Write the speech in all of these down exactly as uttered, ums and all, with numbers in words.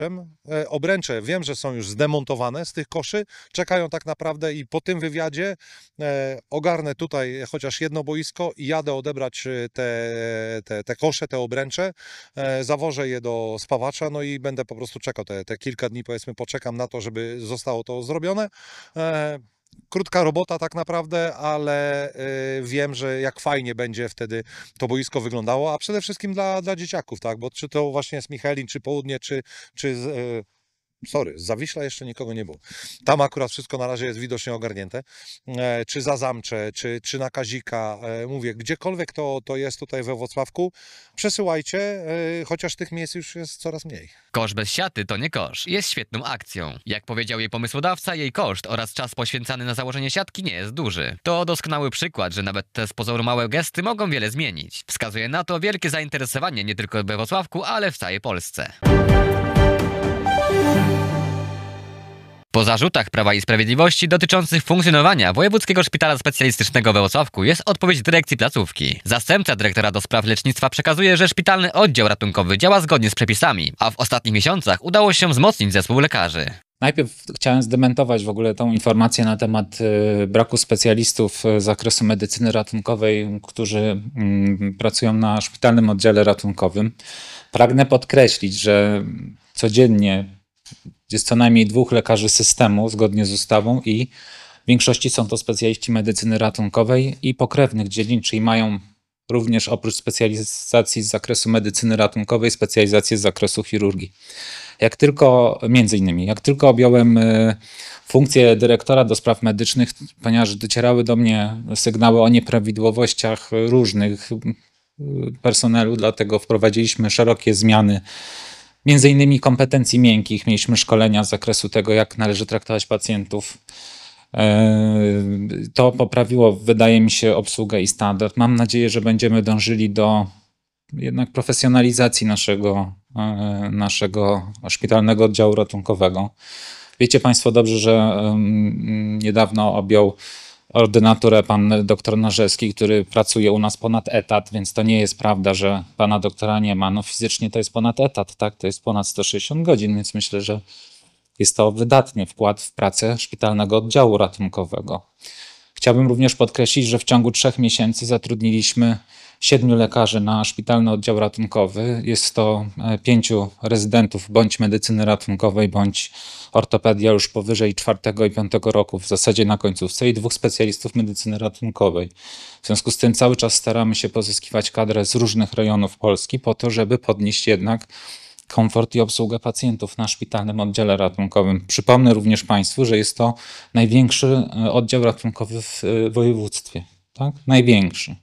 E, Obręcze wiem, że są już zdemontowane z tych koszy, czekają tak naprawdę i po tym wywiadzie e, ogarnę tutaj chociaż jedno boisko i jadę odebrać e, te, te, te kosze, te obręcze, e, zawożę je do spawacza, no i będę po prostu czekał te, te kilka dni, powiedzmy, poczekam na to, żeby zostało to zrobione. E, Krótka robota tak naprawdę, ale y, wiem, że jak fajnie będzie wtedy to boisko wyglądało, a przede wszystkim dla, dla dzieciaków, tak, bo czy to właśnie jest Michelin, czy Południe, czy, czy z, y, sorry, z Zawiśla jeszcze nikogo nie było. Tam akurat wszystko na razie jest widocznie ogarnięte. E, czy za Zamcze, czy, czy na Kazika, e, mówię, gdziekolwiek to, to jest tutaj we Włocławku, przesyłajcie, e, chociaż tych miejsc już jest coraz mniej. Kosz bez siaty to nie kosz. Jest świetną akcją. Jak powiedział jej pomysłodawca, jej koszt oraz czas poświęcany na założenie siatki nie jest duży. To doskonały przykład, że nawet te z pozoru małe gesty mogą wiele zmienić. Wskazuje na to wielkie zainteresowanie nie tylko we Włocławku, ale w całej Polsce. Po zarzutach Prawa i Sprawiedliwości dotyczących funkcjonowania Wojewódzkiego Szpitala Specjalistycznego we Włocławku jest odpowiedź dyrekcji placówki. Zastępca dyrektora do spraw lecznictwa przekazuje, że szpitalny oddział ratunkowy działa zgodnie z przepisami, a w ostatnich miesiącach udało się wzmocnić zespół lekarzy. Najpierw chciałem zdementować w ogóle tą informację na temat braku specjalistów z zakresu medycyny ratunkowej, którzy pracują na szpitalnym oddziale ratunkowym. Pragnę podkreślić, że codziennie jest co najmniej dwóch lekarzy systemu zgodnie z ustawą i w większości są to specjaliści medycyny ratunkowej i pokrewnych dziedzin, czyli mają również oprócz specjalizacji z zakresu medycyny ratunkowej specjalizację z zakresu chirurgii. Jak tylko, między innymi, jak tylko objąłem funkcję dyrektora do spraw medycznych, ponieważ docierały do mnie sygnały o nieprawidłowościach różnych personelu, dlatego wprowadziliśmy szerokie zmiany między innymi kompetencji miękkich, mieliśmy szkolenia z zakresu tego, jak należy traktować pacjentów. To poprawiło, wydaje mi się, obsługę i standard. Mam nadzieję, że będziemy dążyli do jednak profesjonalizacji naszego, naszego szpitalnego oddziału ratunkowego. Wiecie Państwo dobrze, że niedawno objął ordynaturę pan doktor Narzewski, który pracuje u nas ponad etat, więc to nie jest prawda, że pana doktora nie ma. No fizycznie to jest ponad etat, tak? To jest ponad sto sześćdziesiąt godzin, więc myślę, że jest to wydatny wkład w pracę szpitalnego oddziału ratunkowego. Chciałbym również podkreślić, że w ciągu trzech miesięcy zatrudniliśmy siedmiu lekarzy na szpitalny oddział ratunkowy. Jest to pięciu rezydentów bądź medycyny ratunkowej, bądź ortopedia już powyżej czwartego i piątego roku, w zasadzie na końcówce, i dwóch specjalistów medycyny ratunkowej. W związku z tym cały czas staramy się pozyskiwać kadrę z różnych rejonów Polski po to, żeby podnieść jednak komfort i obsługę pacjentów na szpitalnym oddziale ratunkowym. Przypomnę również Państwu, że jest to największy oddział ratunkowy w województwie. Tak? Największy.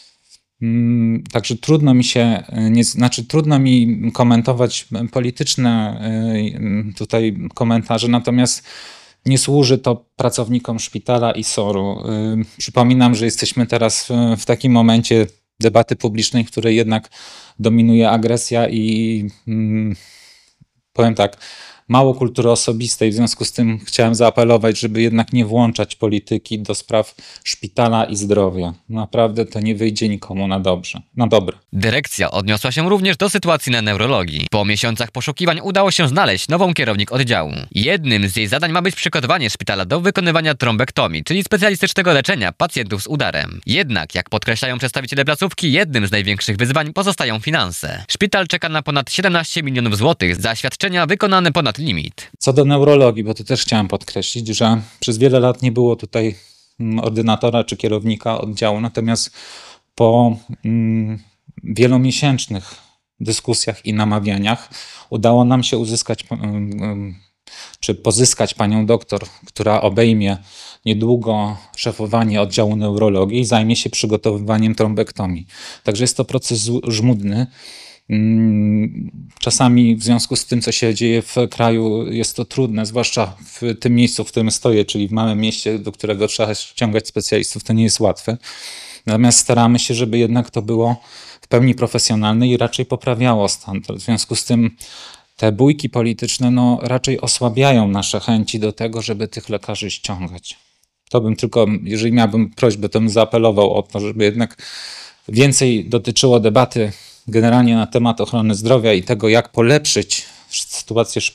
Także trudno mi się, nie, znaczy trudno mi komentować polityczne tutaj komentarze, natomiast nie służy to pracownikom szpitala i soru. Przypominam, że jesteśmy teraz w takim momencie debaty publicznej, w której jednak dominuje agresja i powiem tak, mało kultury osobistej. W związku z tym chciałem zaapelować, żeby jednak nie włączać polityki do spraw szpitala i zdrowia. Naprawdę to nie wyjdzie nikomu na dobrze, na dobre. Dyrekcja odniosła się również do sytuacji na neurologii. Po miesiącach poszukiwań udało się znaleźć nową kierownik oddziału. Jednym z jej zadań ma być przygotowanie szpitala do wykonywania trombektomii, czyli specjalistycznego leczenia pacjentów z udarem. Jednak, jak podkreślają przedstawiciele placówki, jednym z największych wyzwań pozostają finanse. Szpital czeka na ponad siedemnaście milionów złotych za świadczenia wykonane ponad limit. Co do neurologii, bo to też chciałem podkreślić, że przez wiele lat nie było tutaj ordynatora czy kierownika oddziału, natomiast po mm, wielomiesięcznych dyskusjach i namawianiach udało nam się uzyskać mm, czy pozyskać panią doktor, która obejmie niedługo szefowanie oddziału neurologii i zajmie się przygotowywaniem trombektomii. Także jest to proces żmudny. Czasami w związku z tym, co się dzieje w kraju, jest to trudne, zwłaszcza w tym miejscu, w którym stoję, czyli w małym mieście, do którego trzeba ściągać specjalistów, to nie jest łatwe. Natomiast staramy się, żeby jednak to było w pełni profesjonalne i raczej poprawiało standard. W związku z tym te bójki polityczne no, raczej osłabiają nasze chęci do tego, żeby tych lekarzy ściągać. To bym tylko, jeżeli miałbym prośbę, to bym zaapelował o to, żeby jednak więcej dotyczyło debaty generalnie na temat ochrony zdrowia i tego, jak polepszyć sytuację